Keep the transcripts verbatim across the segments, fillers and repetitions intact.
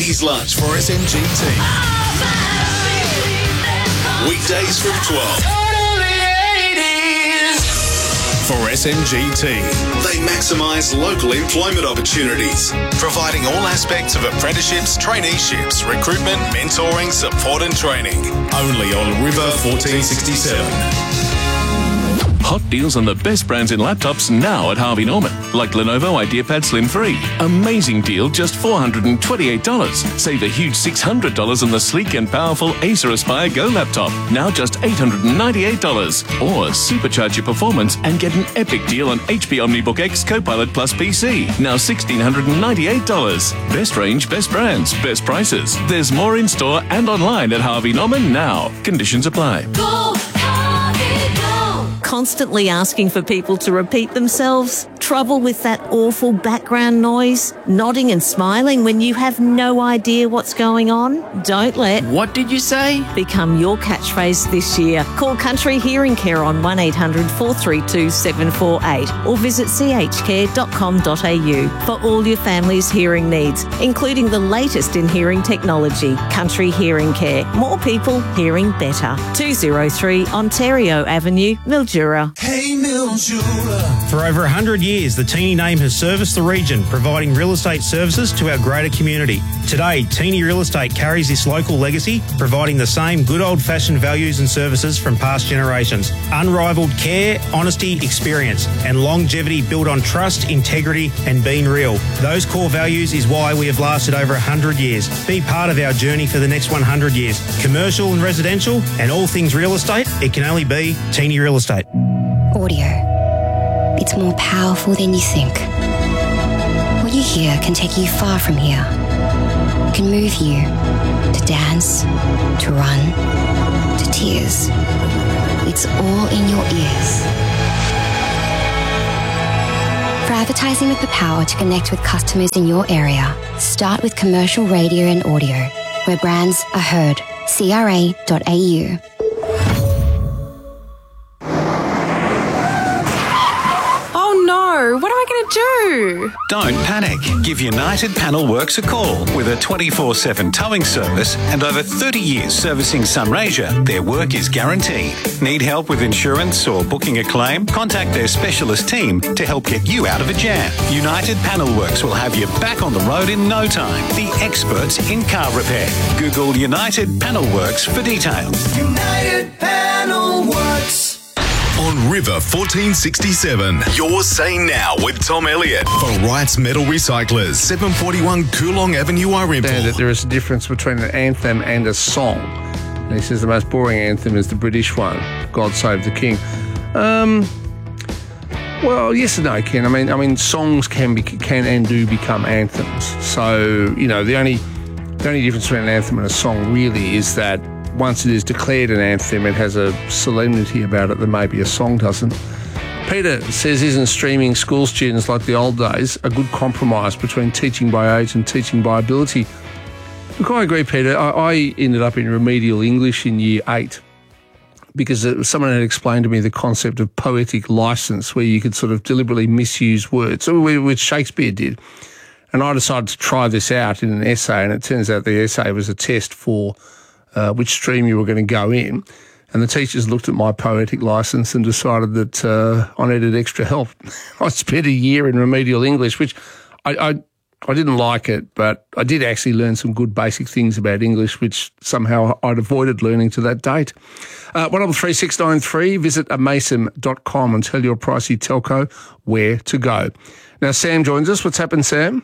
eighties lunch for S M G T. Weekdays from twelve. For S M G T, they maximise local employment opportunities, providing all aspects of apprenticeships, traineeships, recruitment, mentoring, support and training. Only on River fourteen sixty-seven. Hot deals on the best brands in laptops now at Harvey Norman, like Lenovo IdeaPad Slim three. Amazing deal, just four hundred twenty-eight dollars. Save a huge six hundred dollars on the sleek and powerful Acer Aspire Go laptop, now just eight hundred ninety-eight dollars. Or supercharge your performance and get an epic deal on H P OmniBook X Copilot Plus P C, now one thousand six hundred ninety-eight dollars. Best range, best brands, best prices. There's more in store and online at Harvey Norman now. Conditions apply. Go, Harvey, go. Constantly asking for people to repeat themselves? Trouble with that awful background noise? Nodding and smiling when you have no idea what's going on? Don't let What did you say? become your catchphrase this year. Call Country Hearing Care on one eight hundred four three two seven four eight or visit c h care dot com dot a u for all your family's hearing needs, including the latest in hearing technology. Country Hearing Care. More people hearing better. two oh three Ontario Avenue, Mildura. Hey, Mildura. For over one hundred years, the Teeny name has serviced the region, providing real estate services to our greater community. Today, Teeny Real Estate carries this local legacy, providing the same good old-fashioned values and services from past generations. Unrivaled care, honesty, experience, and longevity built on trust, integrity, and being real. Those core values is why we have lasted over one hundred years. Be part of our journey for the next one hundred years. Commercial and residential, and all things real estate, it can only be Teeny Real Estate. Audio. It's more powerful than you think. What you hear can take you far from here. It can move you to dance, to run, to tears. It's all in your ears. For advertising with the power to connect with customers in your area, start with commercial radio and audio, where brands are heard. c r a dot a u. What am I going to do? Don't panic. Give United Panel Works a call. With a twenty-four seven towing service and over thirty years servicing Sunraysia, their work is guaranteed. Need help with insurance or booking a claim? Contact their specialist team to help get you out of a jam. United Panel Works will have you back on the road in no time. The experts in car repair. Google United Panel Works for details. United Panel Works. On River fourteen sixty-seven, Your Say Now with Tom Elliott for Wrights Metal Recyclers, seven forty-one Coolong Avenue, Irimple. That there is a difference between an anthem and a song. And he says the most boring anthem is the British one, God Save the King. Um, well, yes and no, Ken. I mean, I mean, songs can be can and do become anthems. So you know, the only the only difference between an anthem and a song really is that once it is declared an anthem, it has a solemnity about it that maybe a song doesn't. Peter says, isn't streaming school students like the old days a good compromise between teaching by age and teaching by ability? Look, I agree, Peter. I, I ended up in remedial English in year eight because it, someone had explained to me the concept of poetic license, where you could sort of deliberately misuse words, which Shakespeare did. And I decided to try this out in an essay, and it turns out the essay was a test for Uh, which stream you were going to go in, and the teachers looked at my poetic license and decided that uh, I needed extra help. I spent a year in remedial English, which I, I I didn't like it, but I did actually learn some good basic things about English, which somehow I'd avoided learning to that date. Uh, one three six nine three, visit amason dot com and tell your pricey telco where to go. Now, Sam joins us. What's happened, Sam?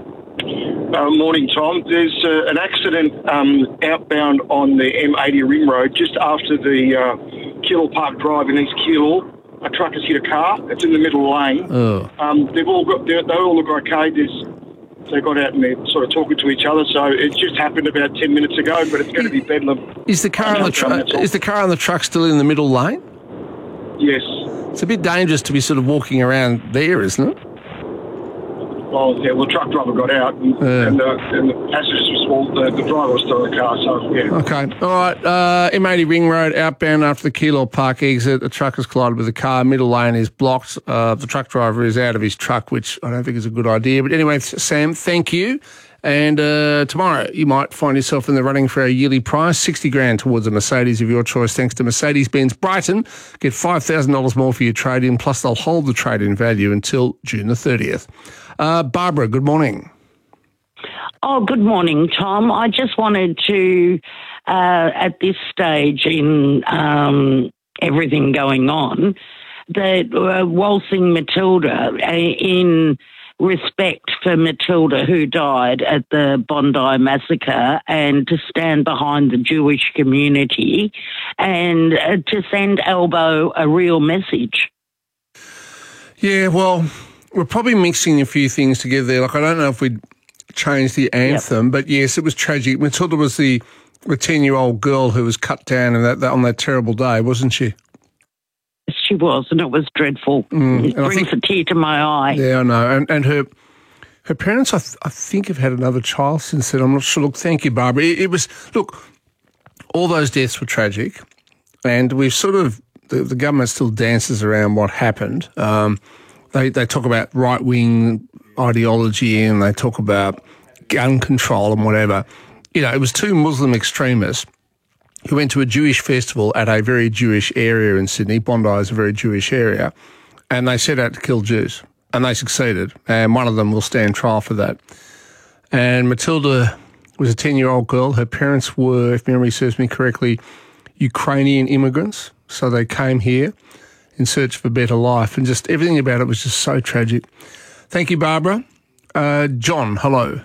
Uh, morning, Tom. There's uh, an accident um, outbound on the M eighty ring road just after the uh, Keilor Park Drive in East Keilor. A truck has hit a car. It's in the middle lane. Oh. Um, they've all got. They all look okay. There's, they got out and they're sort of talking to each other. So it just happened about ten minutes ago, but it's going to be bedlam. Is the car on the truck? Is the car on the truck still in the middle lane? Yes. It's a bit dangerous to be sort of walking around there, isn't it? Well, yeah, well, the truck driver got out and, Yeah. and, the, and the passengers was, well, the, the driver was still in the car, so, yeah. Okay. All right. Uh, M eighty Ring Road, outbound after the Keilor Park exit. The truck has collided with the car. Middle lane is blocked. Uh, the truck driver is out of his truck, which I don't think is a good idea. But anyway, Sam, thank you. And uh, tomorrow you might find yourself in the running for a yearly prize, sixty grand towards a Mercedes of your choice, thanks to Mercedes-Benz Brighton. Get five thousand dollars more for your trade-in, plus they'll hold the trade-in value until June the thirtieth. Uh, Barbara, good morning. Oh, good morning, Tom. I just wanted to, uh, at this stage in um, everything going on, that uh, Waltzing Matilda, uh, in respect for Matilda, who died at the Bondi Massacre, and to stand behind the Jewish community and uh, to send Albo a real message. Yeah, well, we're probably mixing a few things together there. Like, I don't know if we'd change the anthem, yep. But yes, it was tragic. Matilda was the the ten-year-old girl who was cut down in that, that on that terrible day, wasn't she? She was, and it was dreadful. Mm, it brings think, a tear to my eye. Yeah, I know. And and her her parents, I, th- I think, have had another child since then. I'm not sure. Look, thank you, Barbara. It, it was, look, all those deaths were tragic, and we've sort of, the, the government still dances around what happened. Um, they, they talk about right-wing ideology and they talk about gun control and whatever. You know, it was two Muslim extremists who went to a Jewish festival at a very Jewish area in Sydney. Bondi is a very Jewish area, and they set out to kill Jews, and they succeeded, and one of them will stand trial for that. And Matilda was a ten-year-old girl. Her parents were, if memory serves me correctly, Ukrainian immigrants, so they came here in search of a better life, and just everything about it was just so tragic. Thank you, Barbara. Uh, John, hello.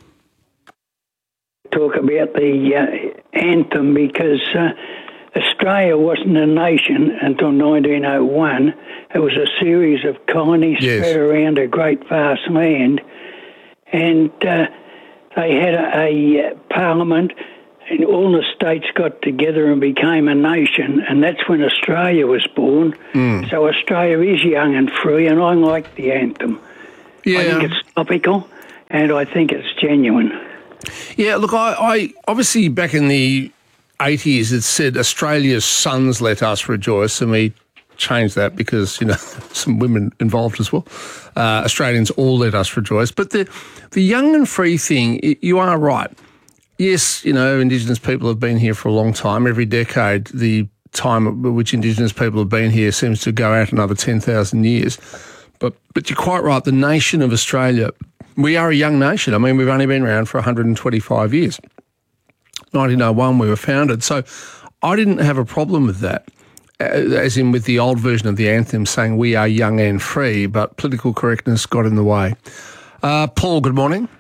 Talk about the uh, anthem, because uh, Australia wasn't a nation until nineteen oh one. It was a series of colonies yes. spread around a great vast land, and uh, they had a, a parliament, and all the states got together and became a nation, and that's when Australia was born. Mm. So Australia is young and free, and I like the anthem. Yeah. I think it's topical, and I think it's genuine. Yeah, look, I, I obviously back in the eighties it said Australia's sons let us rejoice, and we changed that because, you know, some women involved as well. Uh, Australians all let us rejoice. But the, the young and free thing, you are right. Yes, you know, Indigenous people have been here for a long time. Every decade, the time at which Indigenous people have been here seems to go out another ten thousand years. But but you're quite right, the nation of Australia, we are a young nation. I mean, we've only been around for one hundred twenty-five years. nineteen oh one we were founded. So I didn't have a problem with that, as in with the old version of the anthem saying we are young and free, but political correctness got in the way. Uh, Paul, good morning.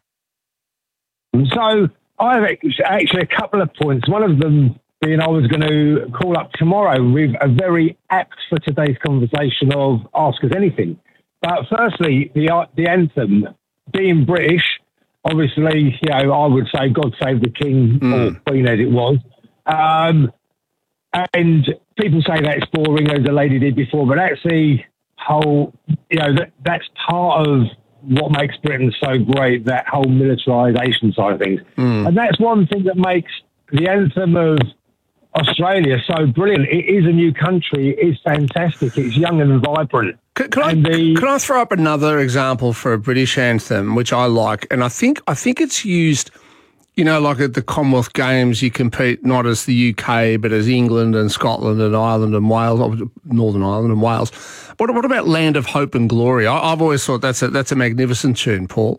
So I have actually a couple of points. One of them being I was going to call up tomorrow with a very apt for today's conversation of Ask Us Anything. But firstly, the the anthem, being British, obviously, you know, I would say God Save the King, mm. or Queen as it was. Um, and people say that's boring, as the lady did before, but actually, whole, you know, that, that's part of what makes Britain so great, that whole militarisation side of things. Mm. And that's one thing that makes the anthem of Australia so brilliant. It is a new country. It is fantastic. It's young and vibrant. Can, can, and I, the, can I throw up another example for a British anthem, which I like? And I think I think it's used, you know, like at the Commonwealth Games, you compete not as the U K, but as England and Scotland and Ireland and Wales, Northern Ireland and Wales. What, what about Land of Hope and Glory? I, I've always thought that's a, that's a magnificent tune, Paul.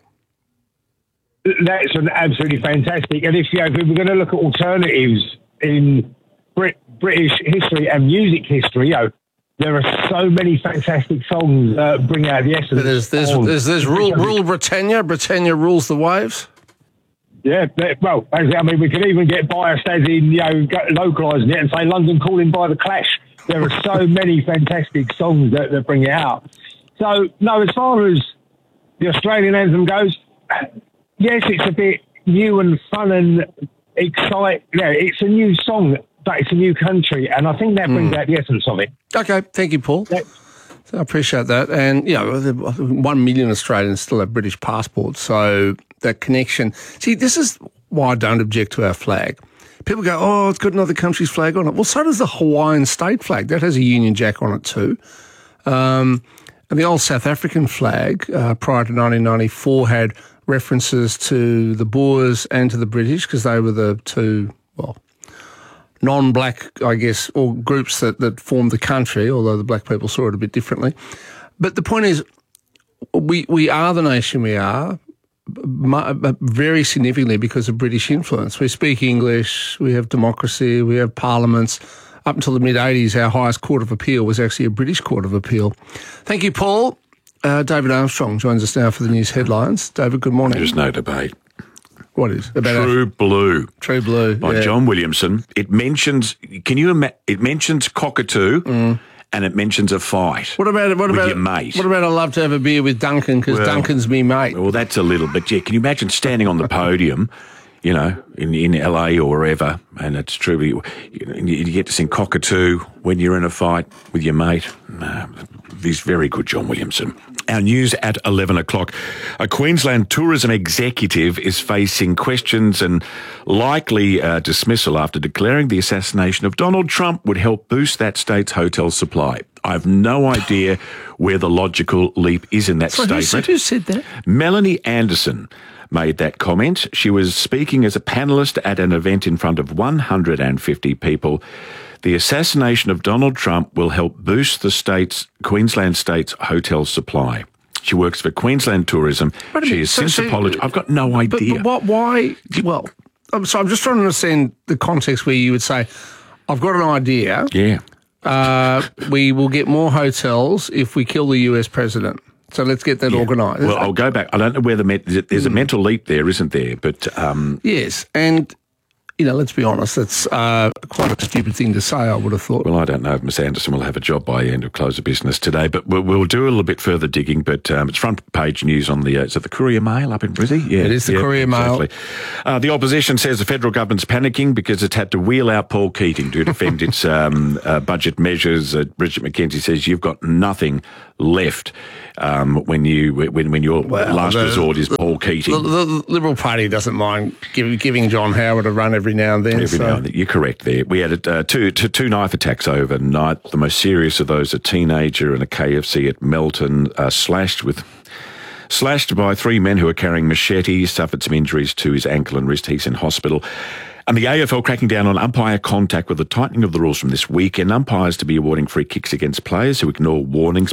That's an absolutely fantastic. And if, you know, if we're going to look at alternatives in Brit- British history and music history, you know, there are so many fantastic songs that uh, bring out the essence. There's, there's, of, there's, there's rule, rule Britannia. Britannia rules the waves. Yeah, well, I mean, we could even get biased as in, you know, localising it and say London Calling by the Clash. There are so many fantastic songs that, that bring it out. So, no, as far as the Australian anthem goes, yes, it's a bit new and fun and exciting. Yeah, it's a new song, but it's a new country, and I think that brings mm. out the essence of it. Okay, thank you, Paul. Yeah. I appreciate that. And, you know, one million Australians still have British passports, so that connection. See, this is why I don't object to our flag. People go, oh, it's got another country's flag on it. Well, so does the Hawaiian state flag. That has a Union Jack on it too. Um, and the old South African flag, uh, prior to nineteen ninety-four, had references to the Boers and to the British because they were the two, well, non-black, I guess, or groups that, that formed the country, although the black people saw it a bit differently. But the point is, we, we are the nation we are, very significantly because of British influence. We speak English, we have democracy, we have parliaments. Up until the mid-eighties, our highest court of appeal was actually a British court of appeal. Thank you, Paul. Uh, David Armstrong joins us now for the news headlines. David, good morning. There's no debate. What is? About True our... Blue. True Blue. By yeah. John Williamson. It mentions, can you imagine, it mentions cockatoo mm. and it mentions a fight. What about what with about your mate? What about I love to have a beer with Duncan because well, Duncan's me mate? Well, that's a little bit, yeah. Can you imagine standing on the podium, you know, in, in L A or wherever, and it's true, you, you get to sing cockatoo when you're in a fight with your mate. Uh, he's very good, John Williamson. Our news at eleven o'clock. A Queensland tourism executive is facing questions and likely uh, dismissal after declaring the assassination of Donald Trump would help boost that state's hotel supply. I have no idea where the logical leap is in that so statement. Who said, who said that? Melanie Anderson made that comment. She was speaking as a panellist at an event in front of one hundred fifty people. The assassination of Donald Trump will help boost the state's, Queensland state's hotel supply. She works for Queensland Tourism. She has so, since so, apologised. I've got no idea. But, but what, why? Well, so I'm just trying to understand the context where you would say, I've got an idea. Yeah. Uh, we will get more hotels if we kill the U S president. So let's get that yeah. organised. Well, I'll go back. I don't know where the met- there's a mental leap there, isn't there? But um, yes, and you know, let's be honest, that's uh, quite a stupid thing to say, I would have thought. Well, I don't know if Miss Anderson will have a job by the end of close of business today, but we'll, we'll do a little bit further digging. But um, it's front page news on the, uh, is it the Courier Mail up in Brizzy? Yeah, it is the yeah, Courier Mail. Exactly. Uh, the opposition says the federal government's panicking because it's had to wheel out Paul Keating to defend its um, uh, budget measures. Uh, Bridget McKenzie says you've got nothing left um, when you when when your well, last the, resort is Paul Keating. The, the Liberal Party doesn't mind give, giving John Howard a run every now and then. Every so. now and then. You're correct there. We had uh, two, two two knife attacks overnight. The most serious of those, a teenager in a K F C at Melton, uh, slashed with slashed by three men who were carrying machetes, suffered some injuries to his ankle and wrist. He's in hospital. And the A F L cracking down on umpire contact with the tightening of the rules from this weekend. Umpires to be awarding free kicks against players who ignore warnings